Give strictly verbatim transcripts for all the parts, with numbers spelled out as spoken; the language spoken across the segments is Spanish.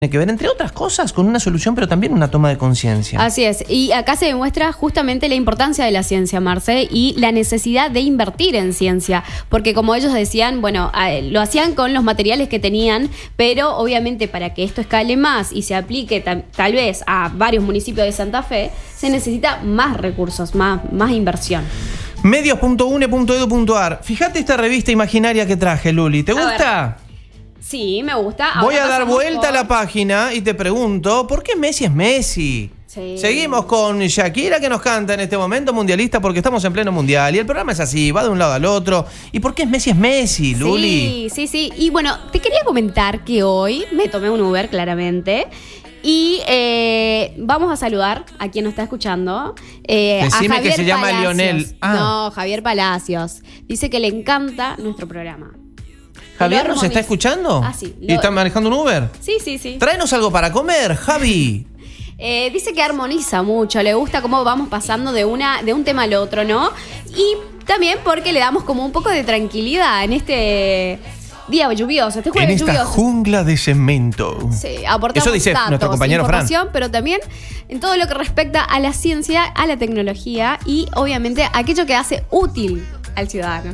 Tiene que ver, entre otras cosas, con una solución, pero también una toma de conciencia. Así es, y acá se demuestra justamente la importancia de la ciencia, Marce, y la necesidad de invertir en ciencia, porque como ellos decían, bueno, lo hacían con los materiales que tenían, pero obviamente para que esto escale más y se aplique tal, tal vez a varios municipios de Santa Fe, se necesita más recursos, más, más inversión. medios punto une punto edu punto ar. Fíjate esta revista imaginaria que traje, Luli. ¿Te gusta? Sí, me gusta. Ahora Voy a dar vuelta por... a la página y te pregunto, ¿por qué Messi es Messi? Sí. Seguimos con Shakira, que nos canta en este momento, mundialista, porque estamos en pleno mundial. Y el programa es así, va de un lado al otro. ¿Y por qué es Messi es Messi, Luli? Sí, sí, sí. Y bueno, te quería comentar que hoy me tomé un Uber, claramente. Y eh, vamos a saludar a quien nos está escuchando. Eh, Decime a Javier que se llama Palacios. Lionel. Ah. No, Javier Palacios. Dice que le encanta nuestro programa. ¿Javier nos está escuchando? Ah, sí. ¿Y está manejando un Uber? Sí, sí, sí. Tráenos algo para comer, Javi. Eh, dice que armoniza mucho, le gusta cómo vamos pasando de, una, de un tema al otro, ¿no? Y también porque le damos como un poco de tranquilidad en este día lluvioso, este jueves en esta lluvioso. jungla de cemento. Sí, aportamos Eso dice datos, nuestro compañero información, Fran. pero también en todo lo que respecta a la ciencia, a la tecnología y obviamente aquello que hace útil al ciudadano.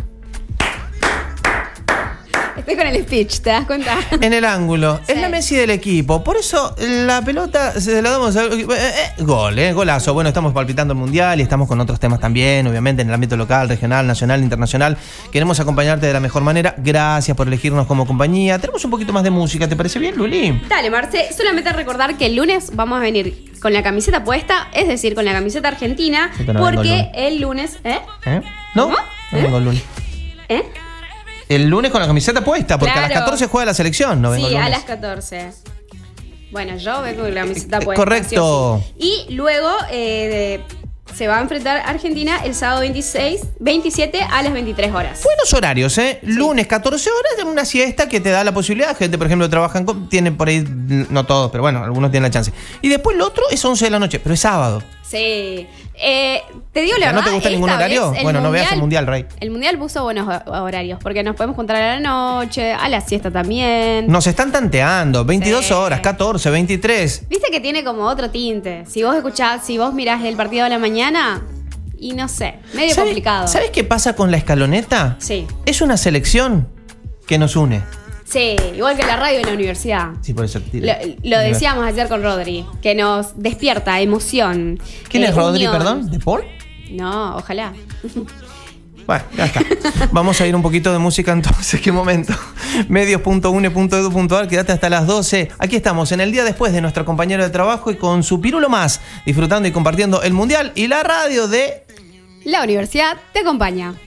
Estoy con el speech, ¿te das cuenta? En el ángulo. Sí. Es la Messi del equipo. Por eso la pelota se la damos a... Eh, eh, gol, eh, golazo. Bueno, estamos palpitando el mundial y estamos con otros temas también, obviamente, en el ámbito local, regional, nacional, internacional. Queremos acompañarte de la mejor manera. Gracias por elegirnos como compañía. Tenemos un poquito más de música. ¿Te parece bien, Luli? Dale, Marce. Solamente recordar que el lunes vamos a venir con la camiseta puesta, es decir, con la camiseta argentina, sí, no porque el lunes... ¿Eh? ¿Eh? ¿No? ¿Cómo? No ¿Eh? vengo el lunes. ¿Eh? El lunes con la camiseta puesta, porque Claro. a las catorce juega la selección, ¿no? Vengo Sí, el a lunes. las catorce. Bueno, yo vengo con la camiseta Eh, puesta. correcto. Sí o sí. Y luego eh, de, se va a enfrentar Argentina el sábado veintiséis, veintisiete a las veintitrés horas. Buenos horarios, ¿eh? Sí. Lunes, catorce horas, de una siesta que te da la posibilidad. Gente, por ejemplo, trabajan con... Tienen por ahí, no todos, pero bueno, algunos tienen la chance. Y después lo otro es once de la noche, pero es sábado. Sí. Eh, te digo la ¿No verdad. te gusta ningún horario? Bueno, no veas el mundial, Rey. El mundial puso buenos horarios, porque nos podemos juntar a la noche, a la siesta también. Nos están tanteando, veintidós Sí. horas, catorce, veintitrés. Viste que tiene como otro tinte. Si vos escuchás, si vos mirás el partido de la mañana, y no sé, medio ¿Sabe, complicado. ¿Sabes qué pasa con la escaloneta? Sí. Es una selección que nos une. Sí, igual que la radio en la universidad. Sí, por eso te Lo, lo decíamos ayer con Rodri, que nos despierta emoción. ¿Quién eh, es Rodri, unión. perdón? ¿De Paul? No, ojalá. Bueno, ya está. Vamos a ir un poquito de música entonces. ¿Qué momento? medios punto une punto edu punto ar. Quédate hasta las doce. Aquí estamos, en el día después de nuestro compañero de trabajo y con su pirulo más, disfrutando y compartiendo el mundial y la radio de... La universidad te acompaña.